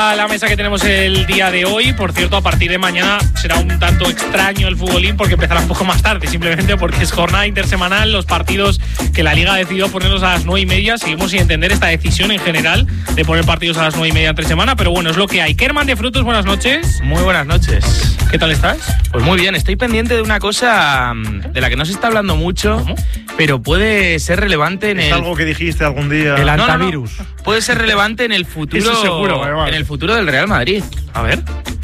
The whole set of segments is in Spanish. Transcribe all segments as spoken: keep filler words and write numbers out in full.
a la mesa que tenemos el día de hoy. Por cierto, a partir de mañana será un tanto extraño el futbolín porque empezará un poco más tarde, simplemente porque es jornada intersemanal. Los partidos que la Liga ha decidido ponerlos a las nueve y media. Seguimos sin entender esta decisión en general de poner partidos a las nueve y media entre semana, pero bueno, es lo que hay. Kerman de Frutos, buenas noches. Muy buenas noches. ¿Qué tal estás? Pues muy bien, estoy pendiente de una cosa de la que no se está hablando mucho, ¿cómo? Pero puede ser relevante en ¿Es el... algo que dijiste algún día? El antivirus. No, no, no. Puede ser relevante en el futuro, Eso seguro, vale, vale. en el futuro del Real Madrid. A ver.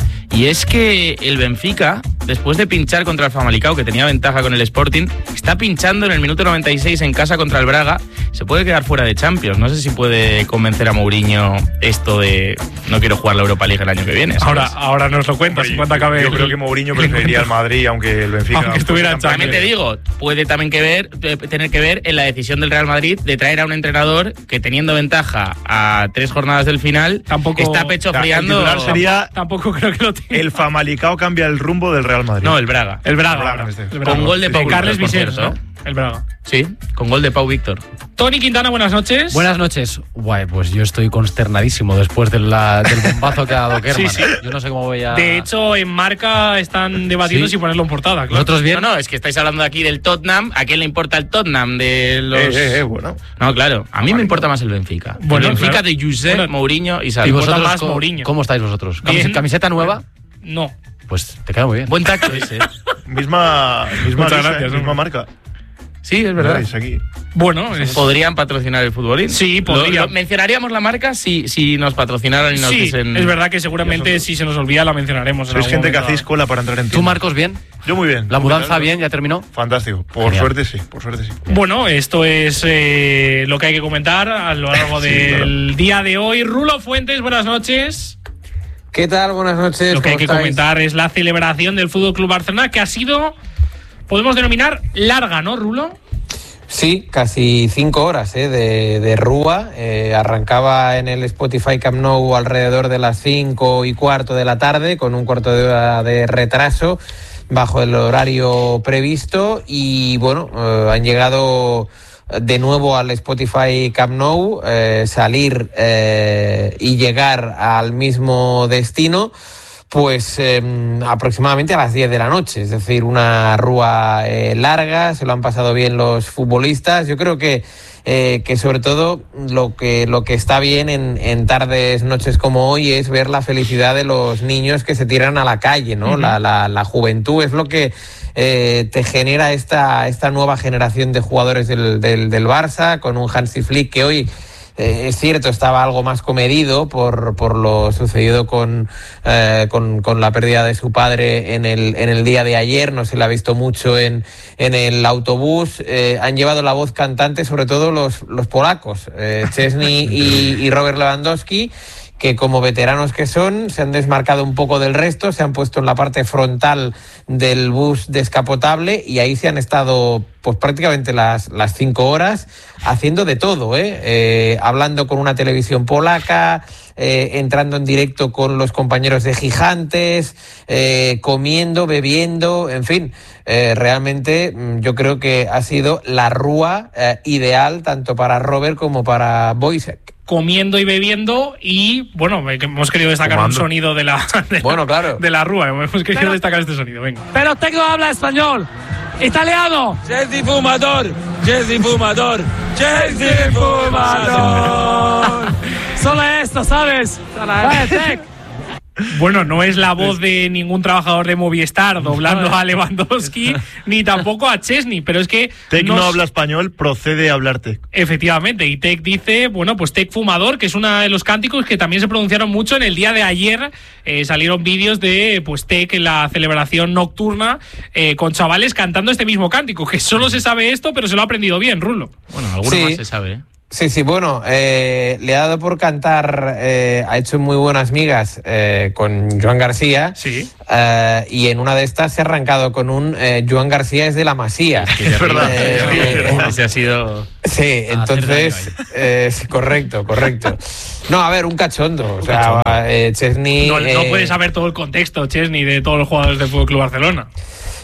Y es que el Benfica, después de pinchar contra el Famalicão, que tenía ventaja con el Sporting, está pinchando en el minuto noventa y seis en casa contra el Braga. Se puede quedar fuera de Champions. No sé si puede convencer a Mourinho esto de no quiero jugar la Europa League el año que viene, ¿sabes? Ahora, ahora nos lo cuentas. Yo, cuánto acabe yo el, creo que Mourinho preferiría al Madrid, aunque el Benfica aunque estuviera en Champions. También te digo, puede también que ver, tener que ver en la decisión del Real Madrid de traer a un entrenador que, teniendo ventaja a tres jornadas del final, tampoco está pecho friando. El titular sería tampoco creo que lo tenga. El Famalicão cambia el rumbo del Real Madrid. No, el Braga. El Braga. El Braga, este. El Braga. Con gol de Pau Carles Víctor, Vicens, ¿no? El Braga. Sí, con gol de Pau Víctor. Tony Quintana, buenas noches. Buenas noches. Guay, pues yo estoy consternadísimo después de la, del bombazo que ha dado Kerman. Sí, sí. Yo no sé cómo voy a... De hecho, en Marca están debatiendo ¿Sí? si ponerlo en portada. Claro. ¿Vosotros bien? No, no, es que estáis hablando aquí del Tottenham. ¿A quién le importa el Tottenham de los...? Eh, eh, eh, bueno. No, claro. A mí me importa más el Benfica. Bueno, el Benfica claro. de Josep, Bueno, Mourinho y ¿Y Xavi. vosotros más cómo, Mourinho. cómo estáis vosotros? ¿Camis- Bien. ¿Camiseta nueva? No. Pues te queda muy bien. Buen tacto ese. Misma, misma, Muchas lisa, gracias, misma hombre. marca. Sí, es verdad. Veis aquí. Bueno, es... ¿Podrían patrocinar el futbolín? Sí, Lo- podrían. lo- mencionaríamos la marca si, si nos patrocinaran y nos sí, dicen... es verdad que seguramente si se nos olvida la mencionaremos. en Sois algún gente que momento. hacéis cola para entrar en ¿Tú, tienda. Marcos, bien? Yo muy bien. ¿La mudanza ¿Qué tal? bien? ¿Ya terminó? Fantástico. Por Genial. suerte sí, por suerte sí. Bueno, esto es eh, lo que hay que comentar a lo largo Sí, del claro. día de hoy. Rulo Fuentes, buenas noches. ¿Qué tal? Buenas noches. Lo que hay ¿cómo que estáis? comentar es la celebración del Fútbol Club Barcelona, que ha sido, podemos denominar, larga, ¿no, Rulo? Sí, casi cinco horas ¿eh? de, de rúa. Eh, arrancaba en el Spotify Camp Nou alrededor de las cinco y cuarto de la tarde, con un cuarto de hora de retraso bajo el horario previsto. Y bueno, eh, han llegado de nuevo al Spotify Camp Nou, eh, salir eh, y llegar al mismo destino. Pues eh, aproximadamente a las diez de la noche, es decir, una rúa eh, larga, se lo han pasado bien los futbolistas. Yo creo que, eh, que sobre todo lo que, lo que está bien en, en tardes, noches como hoy es ver la felicidad de los niños que se tiran a la calle, ¿no? Uh-huh. La, la, la juventud es lo que eh, te genera esta, esta nueva generación de jugadores del, del, del Barça, con un Hansi Flick que hoy... Eh, es cierto, estaba algo más comedido por, por lo sucedido con, eh, con, con la pérdida de su padre en el, en el día de ayer. No se le ha visto mucho en, en el autobús. Eh, han llevado la voz cantante, sobre todo los, los polacos, eh, Szczęsny y, y Robert Lewandowski, que como veteranos que son, se han desmarcado un poco del resto, se han puesto en la parte frontal del bus descapotable y ahí se han estado pues prácticamente las, las cinco horas haciendo de todo, ¿eh? Eh, hablando con una televisión polaca, eh, entrando en directo con los compañeros de Gigantes, eh, comiendo, bebiendo, en fin. Eh, realmente yo creo que ha sido la rúa eh, ideal tanto para Robert como para Wojciech. Comiendo y bebiendo y, bueno, hemos querido destacar Comando. un sonido de la, de, bueno, claro. de la rúa, hemos querido Pero, destacar este sonido, venga. Pero Tecno habla español, italiano. Jesse Fumador, Jesse Fumador, Jesse Fumador. Solo esto, ¿sabes? Vaya, Tec. Bueno, no es la voz de ningún trabajador de Movistar doblando a Lewandowski, ni tampoco a Szczęsny, pero es que... Tec no nos... habla español, procede a hablar Tec. Efectivamente, y Tec dice, bueno, pues Tec Fumador, que es uno de los cánticos que también se pronunciaron mucho en el día de ayer. Eh, salieron vídeos de pues Tec en la celebración nocturna eh, con chavales cantando este mismo cántico, que solo se sabe esto, pero se lo ha aprendido bien, Rulo. Bueno, alguno Sí. más se sabe, ¿eh? Sí, sí, bueno, eh, le ha dado por cantar, eh, ha hecho muy buenas migas eh, con Joan García. Sí. Eh, y en una de estas se ha arrancado con un eh, Joan García es de la Masía. Es verdad. Eh, eh, Ese ha sido... Sí, entonces, eh, sí, correcto, correcto. No, a ver, un cachondo. O sea, eh, Szczęsny, No, no eh, puedes saber todo el contexto, Szczęsny, de todos los jugadores del Fútbol Club Barcelona.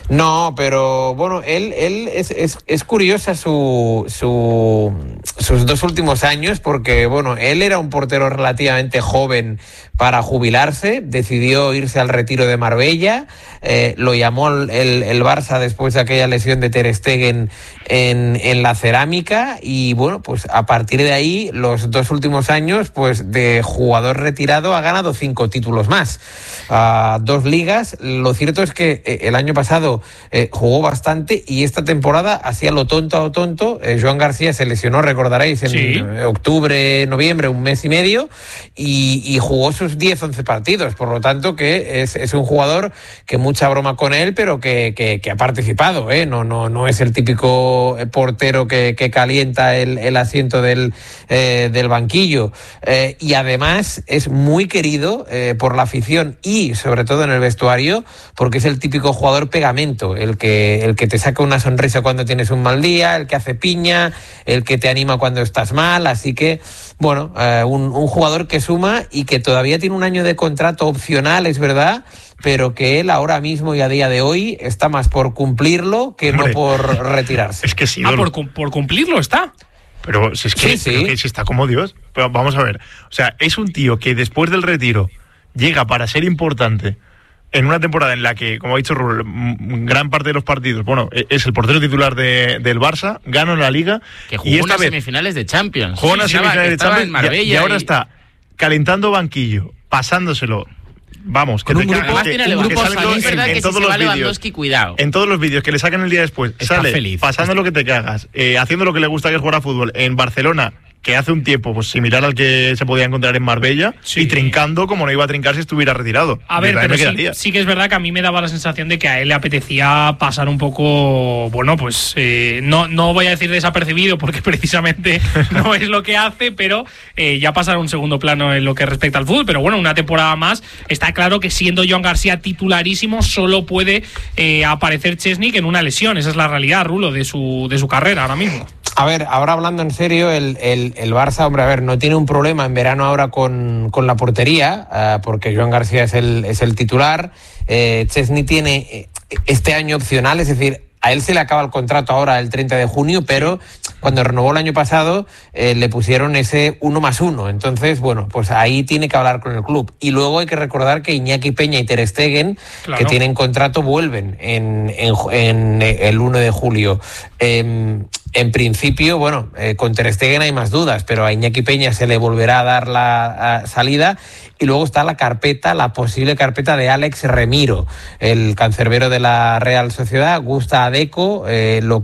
No, pero bueno, él, él es, es, es curiosa su, su, sus dos últimos años porque, bueno, él era un portero relativamente joven para jubilarse, decidió irse al retiro de Marbella, eh, lo llamó el, el, el Barça después de aquella lesión de Ter Stegen en, en la cerámica y, bueno, pues a partir de ahí, los dos últimos años, pues de jugador retirado ha ganado cinco títulos más, uh, dos ligas. Lo cierto es que eh, el año pasado Eh, jugó bastante y esta temporada hacía lo tonto a lo tonto. eh, Joan García se lesionó, recordaréis, en sí. octubre, noviembre, un mes y medio y, y jugó sus diez, once partidos, por lo tanto que es, es un jugador que mucha broma con él, pero que, que, que ha participado, ¿eh? no, no, no es el típico portero que, que calienta el, el asiento del, eh, del banquillo, eh, y además es muy querido eh, por la afición y sobre todo en el vestuario porque es el típico jugador pegamento, el que, el que te saca una sonrisa cuando tienes un mal día, el que hace piña, el que te anima cuando estás mal, así que, bueno, eh, un, un jugador que suma y que todavía tiene un año de contrato opcional, es verdad, pero que él ahora mismo y a día de hoy está más por cumplirlo que Hombre, no por retirarse. Es que sí. Ah, por, por cumplirlo está. Pero si es que, sí, sí. Pero que si está como Dios. Pero vamos a ver, o sea, es un tío que después del retiro llega para ser importante en una temporada en la que, como ha dicho Rubén, gran parte de los partidos, bueno, es el portero titular de, del Barça, gana la Liga. Que jugó y esta unas vez, semifinales de Champions. Jugó unas sí, semifinales estaba, de estaba Champions y, y ahora y... está calentando banquillo, pasándoselo. Vamos, que con un te grupo, que, tiene que, grupo que sale es verdad en, que en todos si los se va vídeos, cuidado. En todos los vídeos que le sacan el día después, está sale feliz. pasando lo que te cagas, eh, haciendo lo que le gusta, que es jugar a fútbol en Barcelona, que hace un tiempo pues similar al que se podía encontrar en Marbella, sí. y trincando como no iba a trincar si estuviera retirado. A ver, pero sí, sí que es verdad que a mí me daba la sensación de que a él le apetecía pasar un poco, bueno, pues eh, no, no voy a decir desapercibido porque precisamente no es lo que hace, pero eh, ya pasar a un segundo plano en lo que respecta al fútbol. Pero bueno, una temporada más, está claro que siendo Joan García titularísimo solo puede eh, aparecer Szczęsny en una lesión. Esa es la realidad, Rulo, de su, de su carrera ahora mismo. A ver, ahora hablando en serio, el, el, el Barça, hombre, a ver, no tiene un problema en verano ahora con, con la portería, uh, porque Joan García es el, es el titular. Eh, Szczęsny tiene este año opcional, es decir, a él se le acaba el contrato ahora el treinta de junio, pero cuando renovó el año pasado eh, le pusieron ese uno más uno. Entonces, bueno, pues ahí tiene que hablar con el club. Y luego hay que recordar que Iñaki Peña y Ter Stegen, claro, que tienen contrato, vuelven en, en, en el uno de julio. Eh, en principio, bueno, eh, con Ter Stegen hay más dudas, pero a Iñaki Peña se le volverá a dar la a, salida. Y luego está la carpeta, la posible carpeta de Alex Remiro, el cancerbero de la Real Sociedad. Gusta a Deco, eh, lo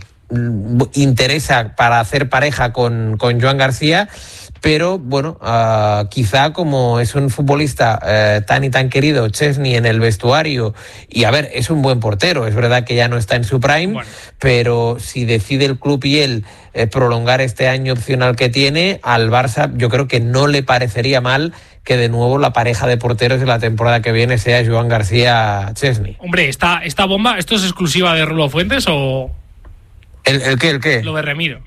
interesa para hacer pareja con, con Joan García, pero bueno, uh, quizá como es un futbolista uh, tan y tan querido, Szczęsny, en el vestuario, y a ver, es un buen portero, es verdad que ya no está en su prime, bueno, pero si decide el club y él eh, prolongar este año opcional que tiene, al Barça yo creo que no le parecería mal que de nuevo la pareja de porteros de la temporada que viene sea Joan García-Szczęsny. Hombre, ¿esta, esta bomba, esto es exclusiva de Rulo Fuentes o...? ¿El, el qué, el qué? Lo de Remiro.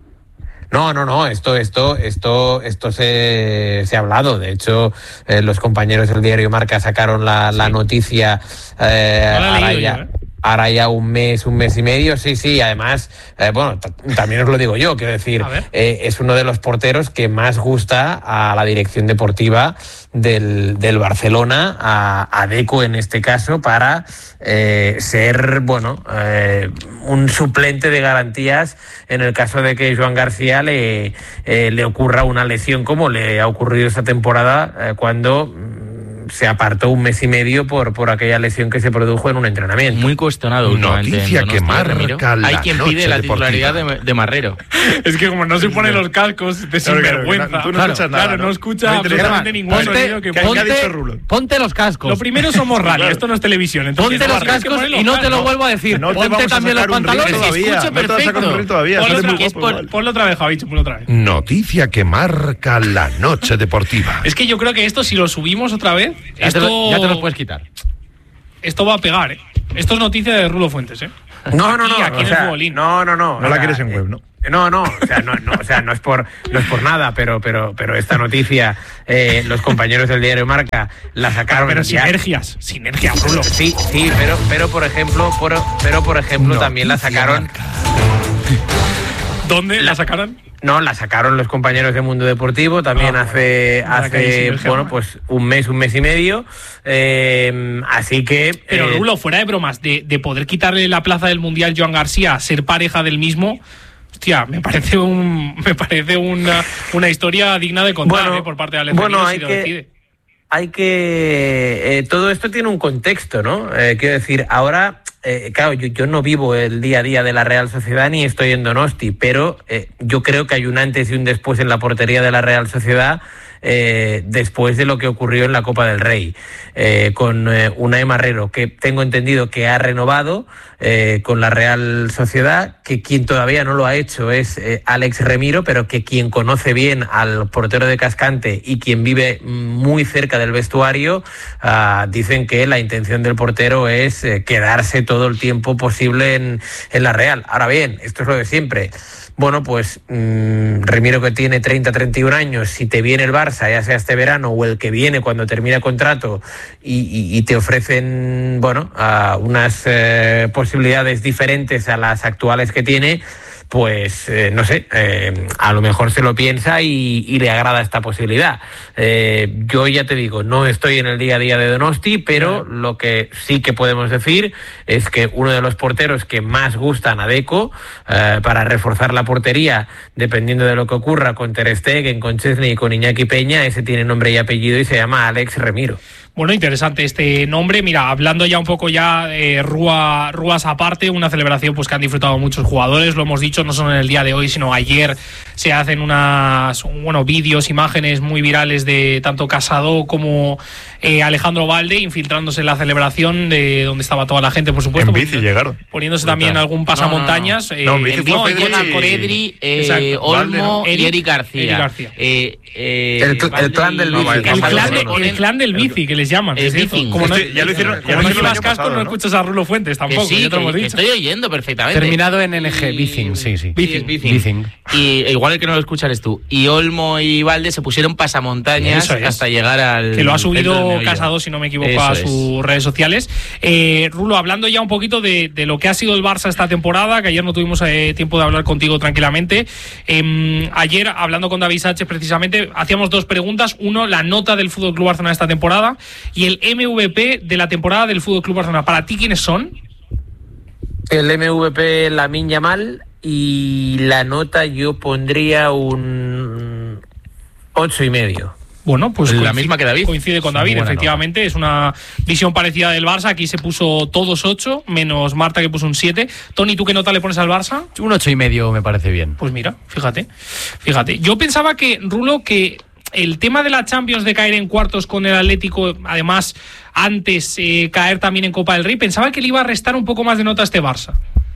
No, no, no, esto, esto, esto, esto se, se ha hablado. De hecho, eh, los compañeros del diario Marca sacaron la, sí. la noticia eh, no la ahora, ya, yo, ¿eh? ahora ya un mes, un mes y medio. Sí, sí, además, eh, bueno, t- también os lo digo yo, quiero decir, eh, es uno de los porteros que más gusta a la dirección deportiva del, del Barcelona, a, a Deco en este caso, para eh, ser, bueno, eh, un suplente de garantías en el caso de que Joan García le, eh, le ocurra una lesión como le ha ocurrido esta temporada eh, cuando se apartó un mes y medio por, por aquella lesión que se produjo en un entrenamiento. Muy cuestionado últimamente. Noticia que marca la Hay quien pide la titularidad de, de Marrero. Es que como no se pone los cascos de sinvergüenza. Claro, tú no claro, escuchas nada. Claro, no, no escucha absolutamente ningún ponte, sonido que ponte, ponte, ponte, ponte los cascos. Lo primero somos radio, claro. Esto no es televisión. Entonces ponte los cascos y no te lo vuelvo a decir. No ponte también los pantalones. Escucha perfecto. Ponlo otra vez, Javicho, ponlo otra vez. Noticia que marca la noche deportiva. Es que yo creo que esto, si lo subimos otra vez, ya esto... Te lo, ya te lo puedes quitar. Esto va a pegar, ¿eh? Esto es noticia de Rulo Fuentes, ¿eh? No, no, no. Aquí o en sea, el futbolín. No, no, no. No la quieres en web, ¿no? No, no, o sea, no, no, o sea, no es por, no es por nada, pero, pero, pero esta noticia, eh, los compañeros del diario Marca la sacaron. Pero ya. sinergias, sinergias, Rulo. Sí, sí, pero, pero por ejemplo, por, pero por ejemplo, no, también la sacaron. ¿Dónde la, la sacaron? No, la sacaron los compañeros de Mundo Deportivo también ah, hace, hace bueno, pues un mes, un mes y medio. Eh, así que. Pero eh, Rulo, fuera de bromas, de, de poder quitarle la plaza del Mundial Joan García, ser pareja del mismo. Hostia, me parece un me parece una, una historia digna de contar, bueno, eh, por parte de Alex bueno, Remiro, hay si lo que, decide. Hay que... Eh, todo esto tiene un contexto, ¿no? Eh, quiero decir, ahora, eh, claro, yo, yo no vivo el día a día de la Real Sociedad ni estoy en Donosti, pero eh, yo creo que hay un antes y un después en la portería de la Real Sociedad eh, después de lo que ocurrió en la Copa del Rey, eh, con eh, Unai Marrero, que tengo entendido que ha renovado eh, con la Real Sociedad, que quien todavía no lo ha hecho es eh, Alex Remiro, pero que quien conoce bien al portero de Cascante y quien vive muy cerca del vestuario, uh, dicen que la intención del portero es eh, quedarse todo el tiempo posible en, en la Real. Ahora bien, esto es lo de siempre. Bueno, pues mmm, Remiro, que tiene treinta, treinta y un años, si te viene el Barça, ya sea este verano o el que viene cuando termina contrato y, y, y te ofrecen, bueno, uh, unas eh, posibilidades diferentes a las actuales que tiene, pues eh, no sé, eh, a lo mejor se lo piensa y, y le agrada esta posibilidad. Eh, yo ya te digo, no estoy en el día a día de Donosti, pero lo que sí que podemos decir es que uno de los porteros que más gustan a Deco eh, para reforzar la portería, dependiendo de lo que ocurra con Ter Stegen, con Chesney y con Iñaki Peña, ese tiene nombre y apellido y se llama Alex Remiro. Bueno, interesante este nombre. Mira, hablando ya un poco ya eh, Rúa, Rúas aparte, una celebración pues que han disfrutado muchos jugadores, lo hemos dicho, no solo en el día de hoy, sino ayer se hacen unas, bueno, vídeos, imágenes muy virales de tanto Casado como eh, Alejandro Valde infiltrándose en la celebración de donde estaba toda la gente, por supuesto. En bici llegaron. Poniéndose también algún pasamontañas. No, no, no. Eh, no en bici no, fue Pedri, Pedri eh, Olmo y Eric García. Eric García. Eh, eh, el, cl- el clan del bici. El, el, clan, de, el clan del bici, que les llaman. El bici. Como no, ya lo hicieron. Como no llevas casco, no escuchas a Rulo Fuentes tampoco. Que sí, ya te lo hemos que, dicho. Que estoy oyendo perfectamente. Terminado en N G, Bicing, sí, sí. Bicing. Bicing. Y igual el que no lo escuchas eres tú. Y Olmo y Valde se pusieron pasamontañas es. hasta llegar al... Que lo ha subido Casado, si no me equivoco, Eso a sus es. redes sociales. Eh, Rulo, hablando ya un poquito de, de lo que ha sido el Barça esta temporada, que ayer no tuvimos eh, tiempo de hablar contigo tranquilamente. Eh, ayer, hablando con David Sánchez precisamente, hacíamos dos preguntas. Uno, la nota del F C Barcelona esta temporada y el M V P de la temporada del F C Barcelona. ¿Para ti quiénes son? El M V P Lamine Yamal y la nota yo pondría un ocho y medio. Bueno, pues la coincide, misma que David. Coincide con David, efectivamente. Nota. Es una visión parecida del Barça. Aquí se puso todos ocho, menos Marta, que puso un siete. Tony, ¿tú qué nota le pones al Barça? Un ocho y medio me parece bien. Pues mira, fíjate. Fíjate. Yo pensaba que, Rulo, que el tema de la Champions, de caer en cuartos con el Atlético, además, antes eh, caer también en Copa del Rey, pensaba que le iba a restar un poco más de nota a este Barça.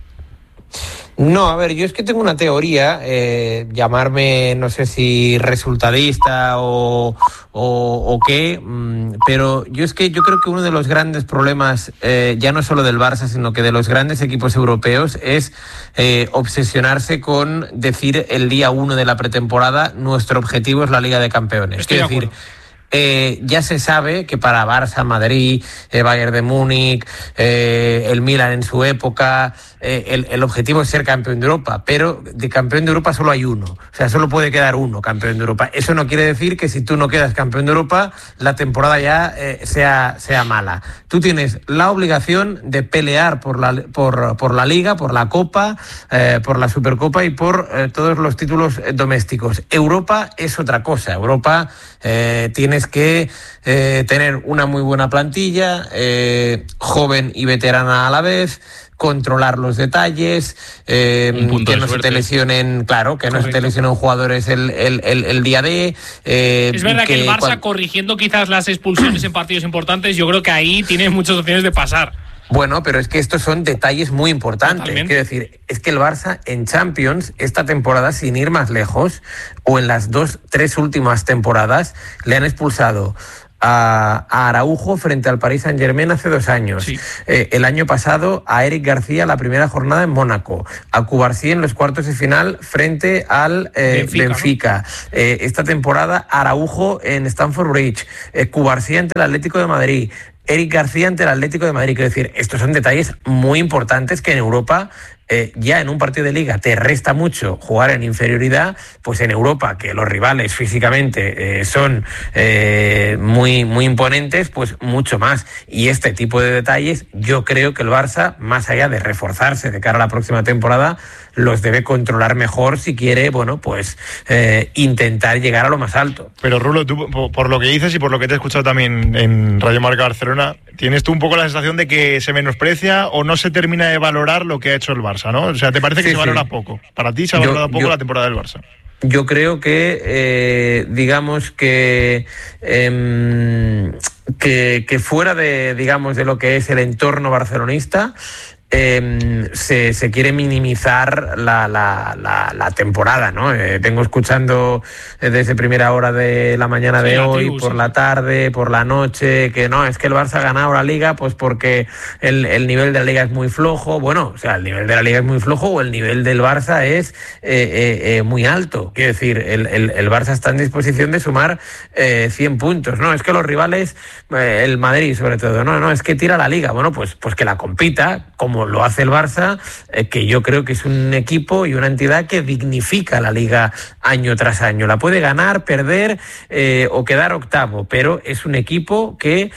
No, a ver, yo es que tengo una teoría, eh, llamarme, no sé si resultadista o, o, o qué, mmm, pero yo es que yo creo que uno de los grandes problemas, eh, ya no solo del Barça, sino que de los grandes equipos europeos, es eh, obsesionarse con decir el día uno de la pretemporada, nuestro objetivo es la Liga de Campeones. Estoy Quiero de decir, Eh, ya se sabe que para Barça, Madrid, eh, Bayern de Múnich, eh, el Milan en su época, eh, el, el objetivo es ser campeón de Europa, pero de campeón de Europa solo hay uno, o sea, solo puede quedar uno campeón de Europa. Eso no quiere decir que si tú no quedas campeón de Europa, la temporada ya eh, sea, sea mala. Tú tienes la obligación de pelear por la, por, por la Liga, por la Copa, eh, por la Supercopa y por eh, todos los títulos eh, domésticos. Europa es otra cosa. Europa eh, tienes que eh, tener una muy buena plantilla, eh, joven y veterana a la vez, controlar los detalles, eh, que no se te lesionen, claro, que Correcto. no se te lesionen jugadores el, el, el, el día de... Eh, es verdad que, que el Barça, cuando... corrigiendo quizás las expulsiones en partidos importantes, yo creo que ahí tiene muchas opciones de pasar. Bueno, pero es que estos son detalles muy importantes. Totalmente. Quiero decir, es que el Barça en Champions, esta temporada, sin ir más lejos, o en las dos, tres últimas temporadas, le han expulsado a, a Araujo frente al Paris Saint-Germain hace dos años. Sí. Eh, el año pasado a Eric García la primera jornada en Mónaco. A Cubarsí en los cuartos de final frente al eh, Benfica. Benfica. ¿no? Eh, esta temporada Araujo en Stamford Bridge. Eh, Cubarsí ante el Atlético de Madrid. Eric García ante el Atlético de Madrid. Quiero decir, estos son detalles muy importantes que en Europa, eh, ya en un partido de liga te resta mucho jugar en inferioridad, pues en Europa, que los rivales físicamente eh, son eh, muy, muy imponentes, pues mucho más. Y este tipo de detalles, yo creo que el Barça, más allá de reforzarse de cara a la próxima temporada, los debe controlar mejor si quiere, bueno, pues eh, intentar llegar a lo más alto. Pero Rulo, tú, por, por lo que dices y por lo que te he escuchado también en Radio Marca Barcelona, ¿tienes tú un poco la sensación de que se menosprecia o no se termina de valorar lo que ha hecho el Barça, ¿no? O sea, ¿te parece que sí, se valora sí. poco? Para ti se ha valorado yo, poco yo, la temporada del Barça. Yo creo que, eh, digamos que... Eh, que, que fuera de, digamos, de lo que es el entorno barcelonista, Eh, se, se quiere minimizar la, la, la, la temporada, ¿no? Eh, vengo escuchando desde primera hora de la mañana sí, de hoy, tribu, por sí. la tarde, por la noche, que no, es que el Barça ha ganado la Liga pues porque el, el nivel de la Liga es muy flojo. Bueno, o sea, el nivel de la Liga es muy flojo o el nivel del Barça es eh, eh, eh, muy alto. Quiero decir, el, el, el Barça está en disposición de sumar eh, cien puntos, ¿no? Es que los rivales, eh, el Madrid sobre todo, no, no, es que tira la Liga. Bueno, pues, pues que la compita, como lo hace el Barça, eh, que yo creo que es un equipo y una entidad que dignifica la Liga año tras año. La puede ganar, perder eh, o quedar octavo, pero es un equipo que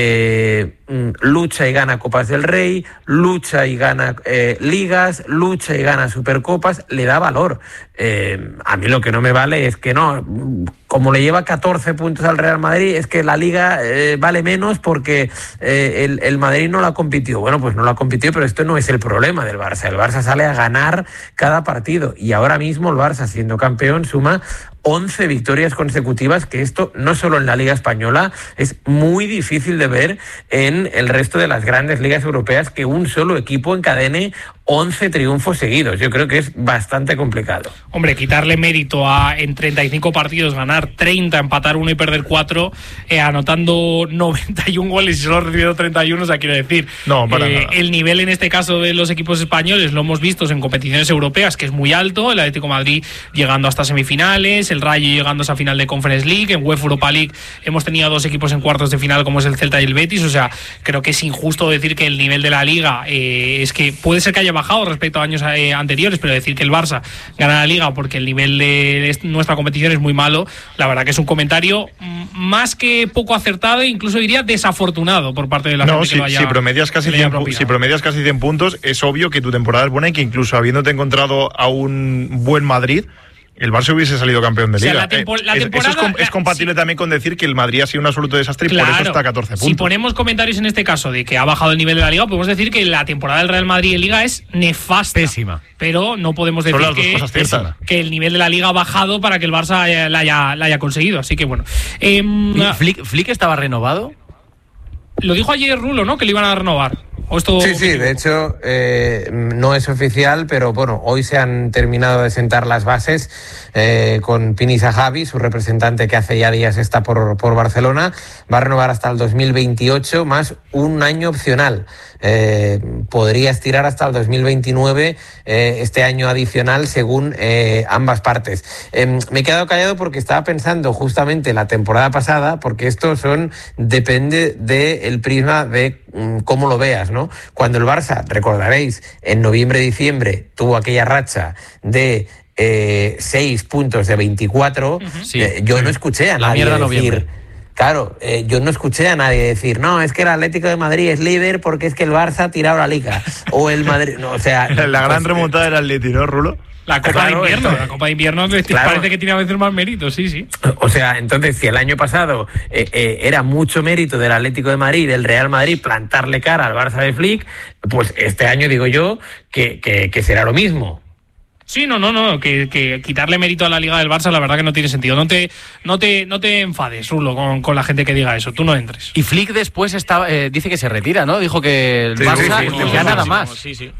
eh, lucha y gana Copas del Rey, lucha y gana eh, Ligas, lucha y gana Supercopas, le da valor. Eh, a mí lo que no me vale es que no, como le lleva catorce puntos al Real Madrid, es que la Liga eh, vale menos porque eh, el, el Madrid no la compitió. Bueno, pues no la compitió, pero esto no es el problema del Barça. El Barça sale a ganar cada partido y ahora mismo el Barça, siendo campeón, suma once victorias consecutivas, que esto no solo en la Liga Española, es muy difícil de ver en el resto de las grandes ligas europeas, que un solo equipo encadene once triunfos seguidos. Yo creo que es bastante complicado. Hombre, quitarle mérito a en treinta y cinco partidos ganar treinta, empatar uno y perder cuatro, eh, anotando noventa y un goles y solo recibiendo treinta y uno, o sea, quiero decir, no, para eh, nada. El nivel en este caso de los equipos españoles lo hemos visto en competiciones europeas, que es muy alto, el Atlético de Madrid llegando hasta semifinales, el Rayo llegando a esa final de Conference League, en UEFA Europa League hemos tenido dos equipos en cuartos de final como es el Celta y el Betis, o sea, creo que es injusto decir que el nivel de la Liga eh, es que puede ser que haya bajado respecto a años eh, anteriores, pero decir que el Barça gana la Liga porque el nivel de nuestra competición es muy malo, la verdad que es un comentario más que poco acertado e incluso diría desafortunado por parte de la no, gente si, que lo haya, si promedias casi cien, si promedias casi cien puntos, es obvio que tu temporada es buena y que incluso habiéndote encontrado a un buen Madrid, el Barça hubiese salido campeón de o sea, Liga. La tempo, la eh, temporada, eso es, com, es compatible sí. también con decir que el Madrid ha sido un absoluto desastre y claro, por eso está a catorce puntos. Si ponemos comentarios en este caso de que ha bajado el nivel de la Liga, podemos decir que la temporada del Real Madrid en Liga es nefasta. Pésima. Pero no podemos decir que, que el nivel de la Liga ha bajado para que el Barça haya, la, haya, la haya conseguido. Así que bueno. Eh, ¿Flick, ¿Flick estaba renovado? Lo dijo ayer Rulo, ¿no? Que le iban a renovar. ¿O esto sí, sí, de hecho eh, no es oficial, pero bueno, hoy se han terminado de sentar las bases eh, con Pini Zahavi, su representante que hace ya días está por, por Barcelona. Va a renovar hasta el dos mil veintiocho más un año opcional. Eh, podría estirar hasta el dos mil veintinueve eh, este año adicional según eh, ambas partes. Eh, me he quedado callado porque estaba pensando justamente la temporada pasada, porque esto son depende del prisma de mm, cómo lo veas, ¿no? Cuando el Barça, recordaréis, en noviembre-diciembre tuvo aquella racha de eh, seis puntos de veinticuatro, uh-huh. sí, eh, yo sí. no escuché a la nadie mierda decir... noviembre. Claro, eh, yo no escuché a nadie decir, no, es que el Atlético de Madrid es líder porque es que el Barça ha tirado la Liga. O el Madrid, no, o sea... La gran pues, remontada del Atlético, ¿no, Rulo? La Copa claro, de Invierno, esto, la Copa de Invierno claro. parece que tiene a veces más mérito, sí, sí. O sea, entonces, si el año pasado eh, eh, era mucho mérito del Atlético de Madrid, del Real Madrid, plantarle cara al Barça de Flick, pues este año digo yo que, que, que será lo mismo. Sí, no, no, no, que, que quitarle mérito a la Liga del Barça la verdad que no tiene sentido. No te, no te, no te enfades, Rulo, con, con la gente que diga eso. Tú no entres. Y Flick después está, eh, dice que se retira, ¿no? Dijo que el sí, Barça sí, sí, ya sí, nada sí, más. Sí, sí.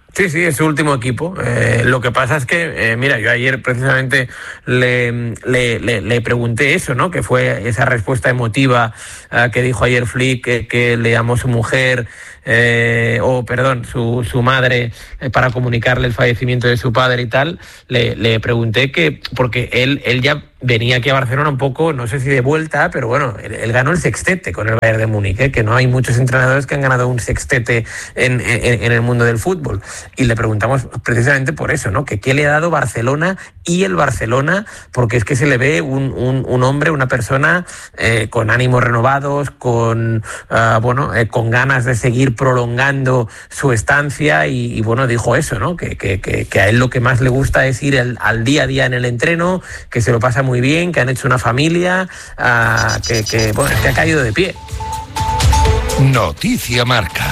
Sí, sí, es su último equipo. Eh, lo que pasa es que, eh, mira, yo ayer precisamente le, le, le, le pregunté eso, ¿no? Que fue esa respuesta emotiva eh, que dijo ayer Flick, que, que le llamó su mujer, eh, o perdón, su, su madre, eh, para comunicarle el fallecimiento de su padre y tal. Le, le pregunté que, porque él, él ya venía aquí a Barcelona un poco, no sé si de vuelta, pero bueno, él, él ganó el sextete con el Bayern de Múnich, ¿eh? Que no hay muchos entrenadores que han ganado un sextete en, en, en el mundo del fútbol. Y le preguntamos precisamente por eso, ¿no? Que qué le ha dado Barcelona y el Barcelona, porque es que se le ve un, un, un hombre, una persona eh, con ánimos renovados, con uh, bueno, eh, con ganas de seguir prolongando su estancia y, y bueno, dijo eso, ¿no? Que, que, que, que a él lo que más le gusta es ir el, al día a día en el entreno, que se lo pasa muy bien, que han hecho una familia, uh, que, que, bueno, que ha caído de pie. Noticia Marca.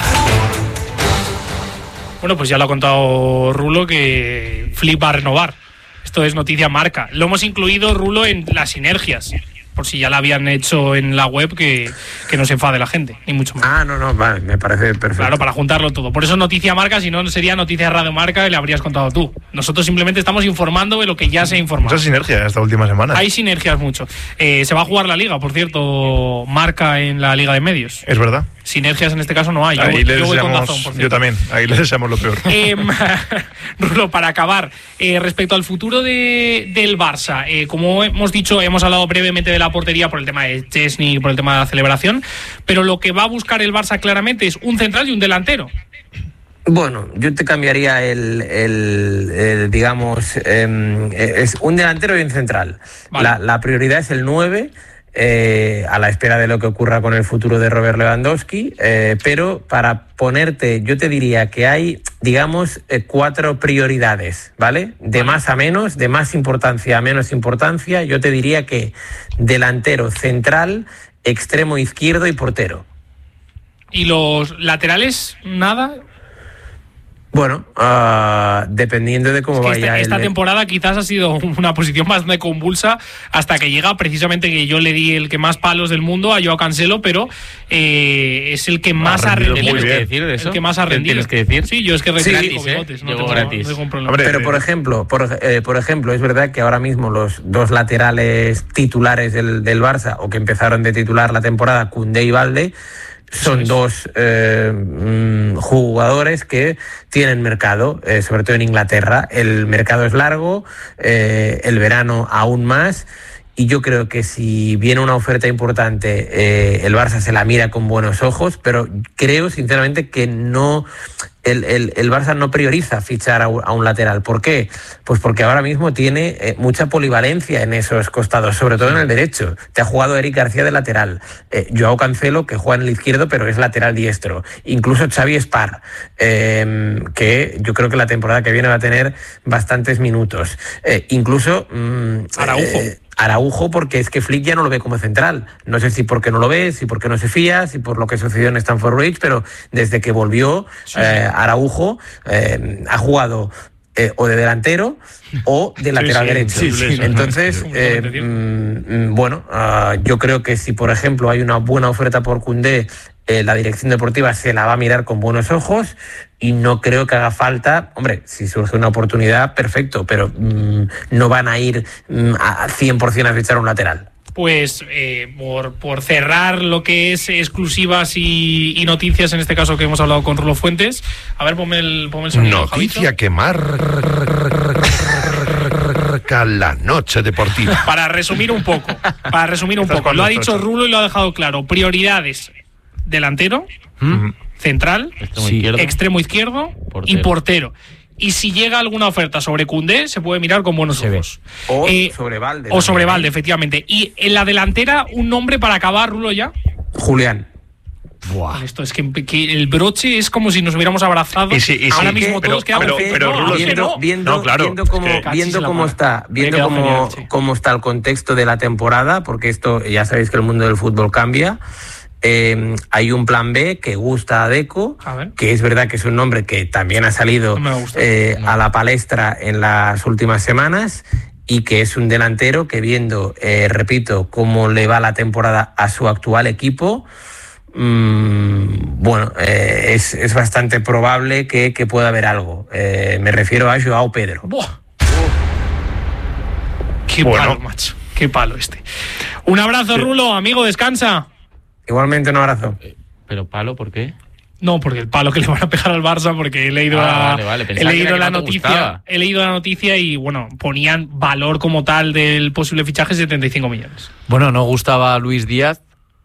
Bueno, pues ya lo ha contado Rulo que Flick va a renovar. Esto es Noticia Marca. Lo hemos incluido, Rulo, en las sinergias, por si ya la habían hecho en la web, que, que no se enfade la gente, ni mucho más. Ah, no, no, vale, me parece perfecto. Claro, para juntarlo todo. Por eso es Noticia Marca, si no sería Noticia Radio Marca y le habrías contado tú. Nosotros simplemente estamos informando de lo que ya se ha informado. Mucha sinergia esta última semana. Hay sinergias mucho. Eh, se va a jugar la Liga, por cierto, Marca en la Liga de Medios. Es verdad. Sinergias en este caso no hay. Yo, ahí yo le voy con deseamos, Dazón, por cierto. yo también, ahí le deseamos lo peor. Eh, Rulo, para acabar, eh, respecto al futuro de, del Barça, eh, como hemos dicho, hemos hablado brevemente de la portería por el tema de Chesney, por el tema de la celebración, pero lo que va a buscar el Barça claramente es un central y un delantero. Bueno, yo te cambiaría el, el, el digamos, eh, es un delantero y un central. Vale. La, la prioridad es el nueve. Eh, a la espera de lo que ocurra con el futuro de Robert Lewandowski, eh, pero para ponerte, yo te diría que hay, digamos, eh, cuatro prioridades, ¿vale? De más a menos, de más importancia a menos importancia, yo te diría que delantero, central, extremo izquierdo y portero. ¿Y los laterales, nada? Bueno, uh, dependiendo de cómo es que vaya esta, esta el... temporada quizás ha sido una posición bastante convulsa hasta que llega precisamente, que yo le di el que más palos del mundo a Joao Cancelo, pero eh, es el que más ha rendido. ¿Tienes que decir de eso? El que más ha rendido. ¿Tienes que decir? Sí, yo es que sí, gratis, ¿eh? bigotes, no Llegó tengo, gratis. No tengo un problema. Hombre, Pero por ejemplo, por, eh, por ejemplo, es verdad que ahora mismo los dos laterales titulares del, del Barça, o que empezaron de titular la temporada, Koundé y Balde, son dos eh, jugadores que tienen mercado, eh, sobre todo en Inglaterra. El mercado es largo, eh, el verano aún más, y yo creo que si viene una oferta importante, eh, el Barça se la mira con buenos ojos, pero creo sinceramente que no... El, el, el Barça no prioriza fichar a un, a un lateral. ¿Por qué? Pues porque ahora mismo tiene eh, mucha polivalencia en esos costados, sobre todo en el derecho. Te ha jugado Eric García de lateral, eh, Joao Cancelo, que juega en el izquierdo pero es lateral diestro, incluso Xavi Espar, eh, que yo creo que la temporada que viene va a tener bastantes minutos, eh, incluso mmm, Araujo eh, Araujo, porque es que Flick ya no lo ve como central. No sé si porque no lo ve, si porque no se fía, si por lo que sucedió en Stamford Bridge, pero desde que volvió, sí, eh, sí. Araujo eh, ha jugado eh, o de delantero o de lateral sí, derecho. Sí, sí, sí, Entonces, eh, mm, bueno, uh, yo creo que si, por ejemplo, hay una buena oferta por Koundé, eh, la dirección deportiva se la va a mirar con buenos ojos, y no creo que haga falta, hombre, si surge una oportunidad, perfecto, pero mmm, no van a ir mmm, a cien por ciento a fichar un lateral. Pues eh, por, por cerrar lo que es exclusivas y, y noticias, en este caso que hemos hablado con Rulo Fuentes, a ver, ponme el, ponme el sonido. Noticia Javito. que marca la noche deportiva. Para resumir un poco, para resumir un poco, lo ha dicho Rulo y lo ha dejado claro. Prioridades: delantero, ¿Mm? central, extremo, sí. izquierdo, extremo izquierdo portero. y portero. Y si llega alguna oferta sobre Koundé, se puede mirar con buenos se ojos. Ve. O eh, sobre Balde. O sobre Balde, efectivamente. Y en la delantera, un nombre para acabar, Rulo, ya. Julián. Buah. Esto es que, que el broche es como si nos hubiéramos abrazado. Y sí, y sí, ahora mismo pero, todos quedamos. Pero, pero, pero no, Rulo, viendo, no. viendo, no, claro, viendo cómo, es que viendo cómo está, viendo cómo, genial, sí. cómo está el contexto de la temporada, porque esto ya sabéis que el mundo del fútbol cambia. Eh, hay un plan B que gusta a Deco, a que es verdad que es un nombre que también ha salido no eh, no. a la palestra en las últimas semanas, y que es un delantero que, viendo, eh, repito, cómo le va la temporada a su actual equipo, mmm, bueno, eh, es, es bastante probable que, que pueda haber algo. Eh, me refiero a Joao Pedro. Buah. Qué Bueno. palo, macho. Qué palo este. Un abrazo, Sí. Rulo, amigo, descansa. Igualmente un abrazo. ¿Pero palo por qué? No, porque el palo que le van a pegar al Barça, porque he leído, Ah, la, vale, vale. he Pensaba que leído era que la no te noticia, gustaba. he leído la noticia y bueno, ponían valor como tal del posible fichaje setenta y cinco millones. Bueno, no gustaba Luis Díaz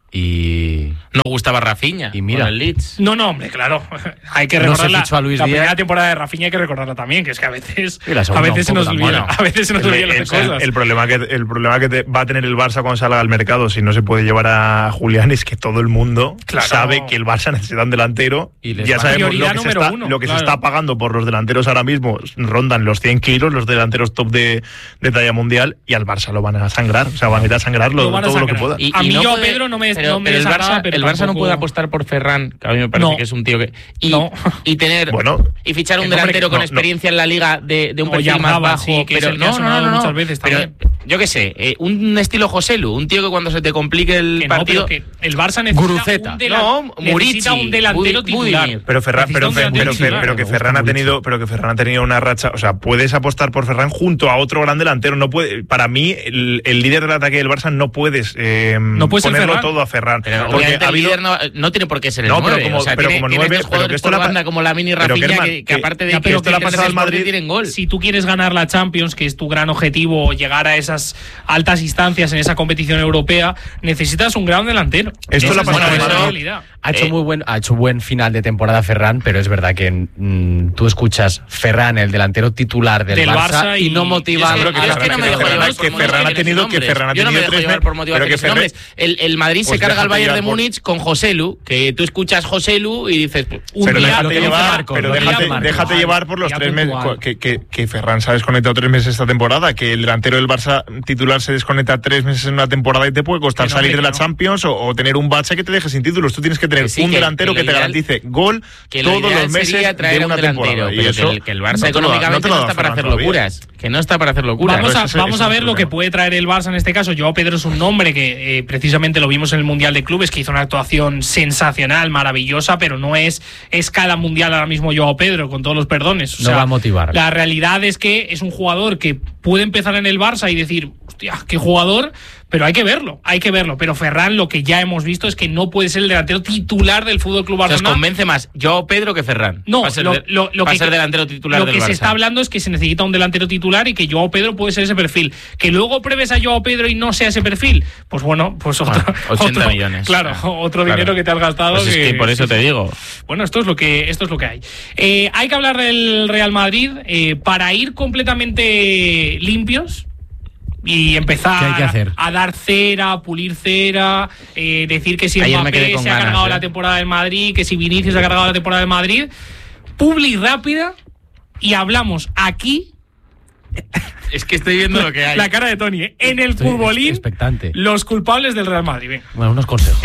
y... No gustaba Rafinha. Y mira. con el Leeds. No, no, hombre, claro. Hay que No se recordarla. fichó a Luis la Díaz. primera temporada de Rafinha hay que recordarla también, que es que a veces, Y la a segunda veces se un nos poco olvida, también. a veces se nos El, olvidan el- las cosas. el problema que el problema que te- va a tener el Barça cuando salga al mercado, si no se puede llevar a Julián, es que todo el mundo Claro. sabe que el Barça necesita un delantero. Y les Ya va- sabemos lo Prioridad que, se número está, uno, lo que claro. se está pagando por los delanteros ahora mismo. Rondan los cien kilos, los delanteros top de, de talla mundial, y al Barça lo van a sangrar. O sea, van a ir a sangrarlo Lo van a todo lo que sangrar. pueda. A mí yo, Pedro, no me- pero- no me pero el desagrada, Barça, pero el Barça no tampoco- puede apostar por Ferran, que a mí me parece No. que es un tío que... Y, No. y tener... Bueno. y fichar un Que no, hombre, delantero que con no, experiencia en la liga de, de un O perfil más Yarzábal, bajo. sí, que es pero el que ha no, no, sonado no, no. muchas veces Pero, también. yo qué sé, eh, un estilo Joselu, un tío que cuando se te complique el Que no, partido... pero que el Barça necesita Guruceta. un, delan- No, necesita Murici, un delantero Budi- titular. Budimir. Pero Ferran, Necesita pero, un Fer- delantero pero, Fer- titular. pero que Me gusta Ferran ha mucho. tenido, pero que Ferran ha tenido una racha, o sea, puedes apostar por Ferran junto a otro gran delantero. No puede, para mí, el, el líder del ataque del Barça no puedes eh, No puede ser ponerlo Ferran. todo a Ferran. Pero Porque obviamente ha el habido- líder no, no tiene por qué ser el No, pero nueve. como- o sea, pero tiene, como tiene nueve, estos pero que jugadores esto por la pa- banda como Lamine y pero Rafinha, Kerman, que, que que- aparte de Ya, que pero esto que le ha pasado al es Madrid, porque tienen gol. Si tú quieres ganar la Champions, que es tu gran objetivo, llegar a esas altas instancias en esa competición europea, necesitas un gran delantero. Esto Esa le ha es pasado la al Madrid. realidad. Ha hecho Eh. muy buen, ha hecho buen final de temporada Ferran, pero es verdad que mm, tú escuchas Ferran, el delantero titular del, Del Barça, y, y- no motiva Yo es a- que, que yo es que Ferran- no me que dejo Ferran- llevar que por Ferran ha motivaciones y tenido- que nombres. Ferran ha Yo no me tenido dejo tres llevar me- por pero motivaciones que y Ferran- nombres. El, el Madrid Pues se carga al déjate Bayern llevar de por- Múnich con Joselu, que tú escuchas Joselu y dices... Un pero día- déjate lo que dice llevar, Marcos, pero lo que déjate, dice Marcos. déjate llevar por los Día tres meses puntual. que, que, que Ferran se ha desconectado tres meses esta temporada, que el delantero del Barça titular se desconecta tres meses en una temporada y te puede costar Que no, salir hombre, de la que no. Champions o, o tener un bache que te deje sin títulos. Tú tienes que tener Que sí, un que- delantero que que, lo te ideal- garantice gol Que lo todos ideal los meses sería traer de a un una delantero, temporada. pero Y eso que el, que el Barça no te lo da- económicamente no te no, lo da está para Ferran hacer todavía. locuras. Que no está para hacer locuras. Vamos a, Ese- ese vamos es a el ver lo que problema. puede traer el Barça en este caso. Joao Pedro es un nombre que eh, precisamente lo vimos en el Mundial de Clubes, que hizo una actuación sensacional, maravillosa, pero no es escala mundial ahora mismo Joao Pedro, con todos los perdones. O No sea, va a motivar. La realidad es que es un jugador que puede empezar en el Barça y decir, hostia, qué jugador, pero hay que verlo, hay que verlo. Pero Ferran, lo que ya hemos visto es que no puede ser el delantero titular del Fútbol Club O sea, os Barcelona. convence más Joao Pedro que Ferran. No, para ser, lo, de- lo- lo para que, ser delantero titular lo del que se Barça. está hablando es que se necesita un delantero titular y que Joao Pedro puede ser ese perfil. Que luego pruebes a Joao Pedro y no sea ese perfil, pues bueno, pues otro, Bueno, ochenta otro- millones. Claro, otro Claro. dinero que te has gastado. Pues es que por eso sí, te sí. digo. Bueno, esto es lo que esto es lo que hay. Eh, hay que hablar del Real Madrid eh, para ir completamente limpios. Y empezar ¿Qué hay que hacer? a dar cera, a pulir cera, eh, decir que si Ayer me quedé Mbappé con se ha ganas, cargado ¿eh? la temporada del Madrid, que si Vinicius se ha cargado la temporada del Madrid. Publi rápida y hablamos aquí. Es que estoy viendo lo que hay. La cara de Tony, ¿eh? En el Estoy futbolín, expectante. los culpables del Real Madrid. Venga. Bueno, unos consejos.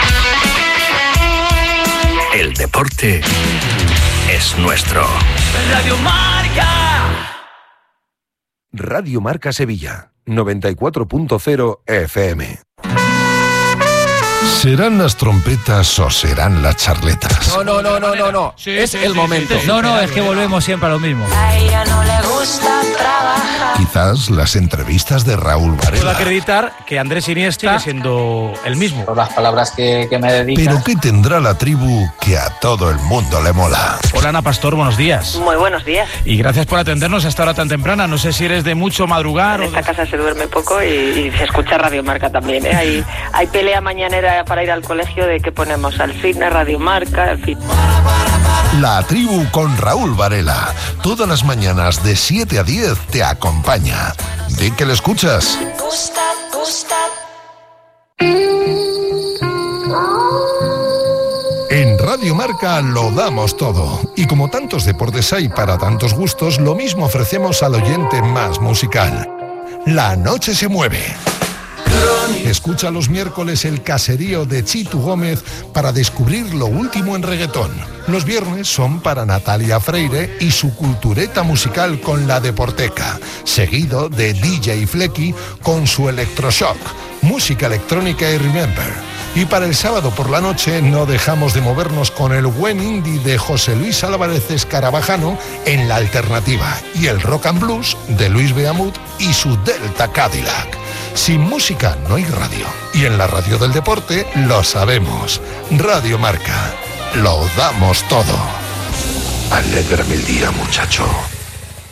El deporte es nuestro. Radio Marca. Radio Marca Sevilla, noventa y cuatro punto cero F M. ¿Serán las trompetas o serán las charletas? No, no, no, no, no, no. Es el momento. No, no, es que volvemos siempre a lo mismo. A ella no le gusta trabajar. Quizás las entrevistas de Raúl Puedo Varela. acreditar que Andrés Iniesta sigue siendo el mismo. Por las palabras que, que me dedicas. Pero ¿qué tendrá la tribu que a todo el mundo le mola? Hola Ana Pastor, buenos días. Muy buenos días. Y gracias por atendernos a esta hora tan temprana. No sé si eres de mucho madrugar En o de... esta casa se duerme poco y, y se escucha Radio Marca también, ¿eh? Hay, hay pelea mañanera para ir al colegio de que ponemos al fitness, Radio Marca, al fitness. La tribu con Raúl Varela. Todas las mañanas de siete a diez te acompaña. Di que le escuchas. Gusta, gusta. En Radio Marca lo damos todo. Y como tantos deportes hay para tantos gustos, lo mismo ofrecemos al oyente más musical. La noche se mueve. Escucha los miércoles el caserío de Chitu Gómez para descubrir lo último en reggaetón. Los viernes son para Natalia Freire y su cultureta musical con la Deporteca, seguido de D J Flecky con su Electroshock, música electrónica y Remember. Y para el sábado por la noche no dejamos de movernos con el buen indie de José Luis Álvarez Escarabajano en La Alternativa y el rock and blues de Luis Beamut y su Delta Cadillac. Sin música no hay radio. Y en la radio del deporte lo sabemos. Radio Marca. Lo damos todo. Alégrame el día, muchacho.